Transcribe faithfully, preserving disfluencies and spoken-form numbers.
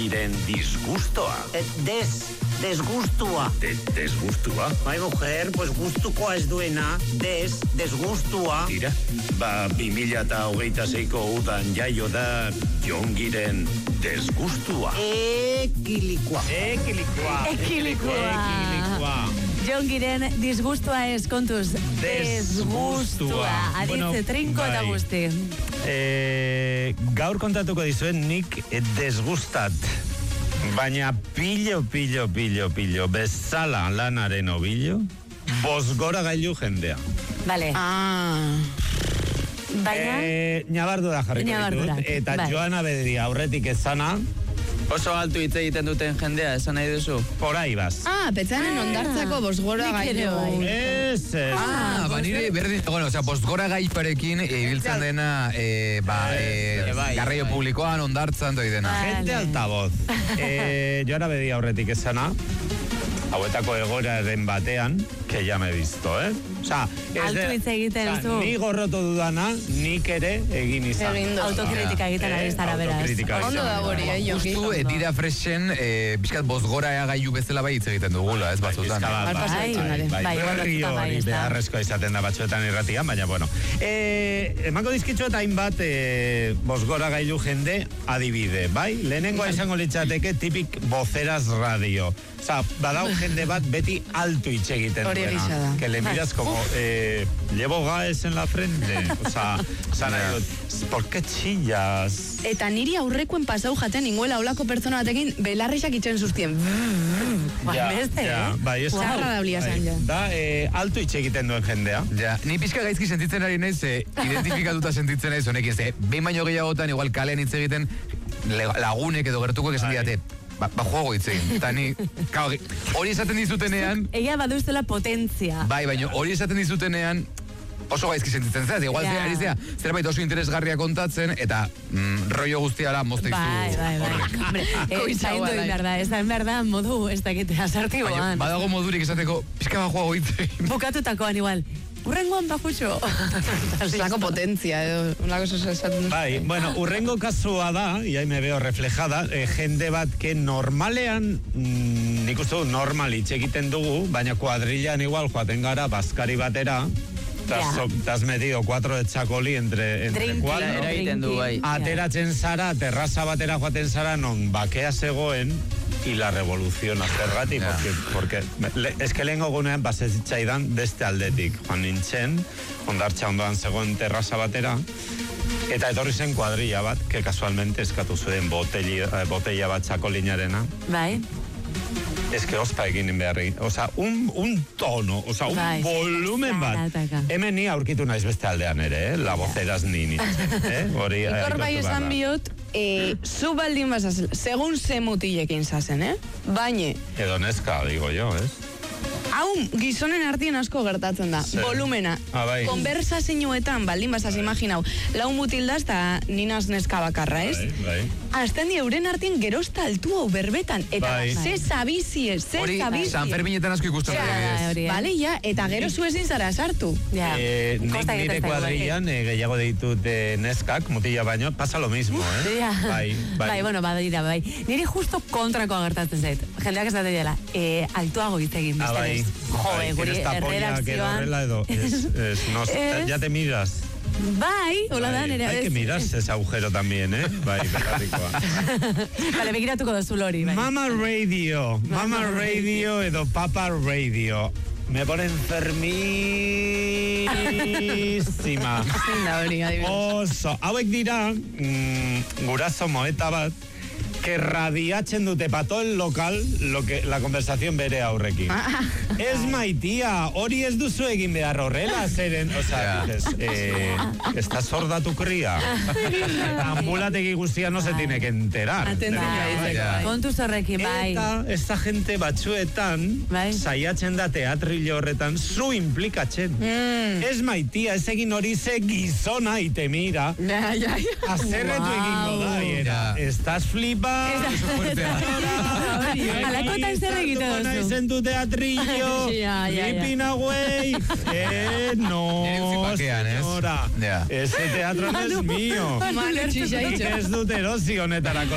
Jongiren disgustoa. Eh, des, desgustua. De, desgustua? Bai, mujer, pues gustukoa ez duena, des, desgustua. Tira, ba, bi mila eta hogeita seiko udan jaio da Jongiren desgustua. Ekilikoa. Ekilikoa. Ekilikoa. Ekilikoa. Jongiren disgustua ez, kontuz. Desgustua. Aditze, Bueno, trinko eta bai. guzti. E, gaur kontatuko dizuen nik desgustat. Baina pillo, pillo, pillo, pillo, bezala lanaren obillo, bosgora gailu jendea. Vale. Ah. Baina, E, Ñabardura jarriko Ñabardurak, ditut. Eta bai. Joana Bederi aurretik ezana, Oso altu hitz egiten duten jendea, esan nahi duzu? por ahí vas. Ah, petzanen ondartzako bosgora nik ere gailu. bai. Ez, ez. Ah, ba, nire berdin, bueno, osea, bosgora gaiparekin ibiltzen dena, eh, ba, eh, bai, garraio bai. publikoan, ondartzan, doi dena. Bai. Gente Vale. altavoz. E, Joana Bederi aurretik ezana, hauetako egoeraren batean, que ya me he visto, eh? Osa, ez Altu de- hitz egiten osea, zu. Ni gorroto dudana, nik ere egin izan. Egin du. autokritika egiten Eh, ari zara beraz. autokritika egiten. Ondo dago hori, eh, Jongi. Justu, eh, dira fresen, eh, bizkat bosgora ea gailu bezala bai hitz egiten dugula, ez batzutan. Pizka bat, Bai, bai, bai, bai, bai, bai, igual berri batzutan bai, hori ez da. beharrezkoa izaten da batzuetan irratian, baina bueno. E, emango dizkitzu eta hainbat e, bosgora gailu jende adibide, bai? Lehenengoa izango litzateke tipik voceras radio. Osa, badau jende bat beti altu hitz egiten Hori duena. egisa da. Que le miras como, eh, llevo gaes en la frente. Osa, osa nahi dut, ¿por qué chillas? Eta niri aurrekoen pasau jaten ingoela olako pertsona batekin belarrixak itxen zuztien. Ba, beste, eh? bai, ez. Txarra dablia zen, ja. Da, eh, altu hitz egiten duen jendea. Ja, ni pixka gaizki sentitzen ari naiz, eh, identifikatuta sentitzen naiz honekin, ze, behin baino gehiagotan, igual kalean hitz egiten, le- lagunek edo gertuko esan Bai. didate, ba, ba juego hitz egin, eta ni, kao, hori esaten dizutenean, Egia baduztela potentzia. bai, baino, hori esaten dizutenean, oso gaizki sentitzen zera, igual Ja. yeah. ari zera, zerbait oso interesgarria kontatzen, eta mm, rollo guztiara mozte izu. Bai, bai, bai. Hombre, eh, Koitza zaindu guala. egin behar da, ez da, en behar da, modu, ez dakite, Baina, asartiboan. badago modurik esateko, pixka bat juego hitz egin. Bukatutakoan igual. Urrengoan bajutxo. Lako potentzia, edo, lako esaten. Bai, bueno, urrengo kasua da, y ahí me veo reflejada, eh, jende bat que normalean, mm, nik uste dut normal hitz egiten dugu, baina kuadrillan igual joaten gara baskari batera, Ja. te has metido cuatro de chacoli entre, entre Drinki, cuatro. eragiten du, bai. Ateratzen zara, terraza batera joaten zara, non bakea zegoen, y la revolución zergatik, Ja. porque, porque le, es que lehengo gunean basezitzaidan beste aldetik, joan nintzen, ondartxa ondoan zegoen terraza batera, eta etorri zen kuadrilla bat, que casualmente eskatu zuen botella, eh, botella bat txakolinarena. Bai. Es que ospa egin beharri. O sea, un, un tono, o sea, un Bai, volumen bat. zarataka. Hemen ni aurkitu naiz beste aldean ere, eh? La voceras ni nintzen, eh? Hori Ikor aitortu bai behar esan da. biot, eh, zu baldin bazaz, segun ze mutilekin zazen, eh? Baina, Edo neska, digo yo, ez? hau gizonen artien asko gertatzen da. Zer? Volumena. Ah, bai. Konversazioetan, baldin bazaz imaginau, lau mutildaz eta ninaz neska bakarra, ez? Bai, bai. Azten di euren artien gerosta altu hau berbetan. Eta Bai. ze zabizie, ze Hori, zabizie. San Ferminetan asko ikusten Ja, ari bai, ez. hori, eh? Bale, ja, eta gero zu ezin zara sartu. Ja. Eh, nik Kosta egiten nire zaigu, kuadrillan eh, gehiago ditut eh, neskak, mutila baino, pasa lo mismo, eh? Ja. Bai, bai. Bai, bueno, badira, bai. Niri justo kontrakoa gertatzen zait. Jendeak ez dute dela, eh, altuago hitz egin Ah, bai. biztenez. Jo, Bai, eh, guri eres tapolla, que erredakzioan. horrela edo, es, es, no, Ez. ya te miras. Bai, hola da, Bai, nire. hay que ez- mirarse ese agujero también, eh? Bai, belarrikoa. Vale, begiratuko duzu lori, bai. Mama Radio, Mama Mama Radio edo Papa Radio. Me pone enfermísima. Zein da hori, adibidez. Oso, hauek dira, mm, guraso moeta bat, que radiatzen dute pa todo el local lo que, la conversación bere aurrekin. Ez maitia, hori ez duzu egin behar horrela, zeren, o sea, dices, eh, ¿está sorda tu cría? Ambulategi guztia no se tiene que enterar. Atentzioa Bai, izateko, bai. bai. Kontuz horrekin, bai. Eta esta gente batzuetan Bai. saiatzen da teatrillo horretan zu implikatzen. Mm. Ez maitia, ez egin hori ze gizona ite mira. Ja, ja, ja. Azerretu Wow. egingo da, era. Estás flipa. Alakotan zer egiten duzu? Naizen tu teatrillo. Ja, ja, ja. Flipping away. Eh, no, Nire utzi bakean, ez? señora. Ja. Ese teatro no es mío. Manu txixaitxo. Ez dut erosi honetarako